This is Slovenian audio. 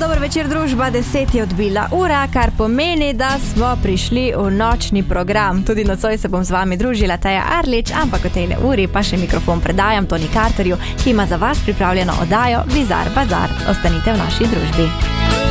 dober večer, družba. 10 je odbila ura, kar pomeni, da smo prišli v nočni program. Tudi nocoj se bom z vami družila Teja Arlič, ampak v tejle uri pa še mikrofon predajam Toni Carterju, ki ima za vas pripravljeno oddajo Bizar Bazar. Ostanite v naši družbi.